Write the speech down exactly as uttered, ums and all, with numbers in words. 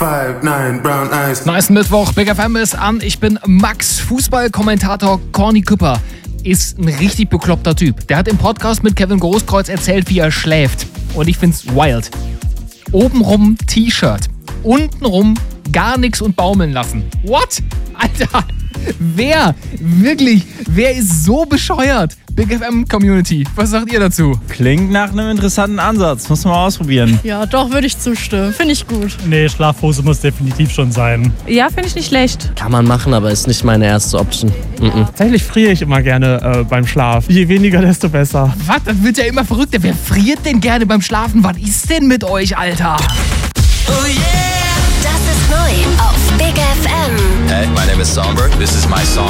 five, nine, brown eyes. Nice Mittwoch, Big F M ist an. Ich bin Max, Fußballkommentator. Corny Küpper ist ein richtig bekloppter Typ. Der hat im Podcast mit Kevin Großkreuz erzählt, wie er schläft. Und ich find's wild. Obenrum T-Shirt, untenrum gar nichts und baumeln lassen. What? Alter, wer? Wirklich, wer ist so bescheuert? Big F M Community, was sagt ihr dazu? Klingt nach einem interessanten Ansatz. Muss man mal ausprobieren. Ja, doch, würde ich zustimmen. Finde ich gut. Nee, Schlafhose muss definitiv schon sein. Ja, finde ich nicht schlecht. Kann man machen, aber ist nicht meine erste Option. Mm-mm. Tatsächlich friere ich immer gerne äh, beim Schlaf. Je weniger, desto besser. Was? Das wird ja immer verrückter. Wer friert denn gerne beim Schlafen? Was ist denn mit euch, Alter? Oh yeah! Das ist neu auf Big F M. Hey, my name is Songbird. This is my song.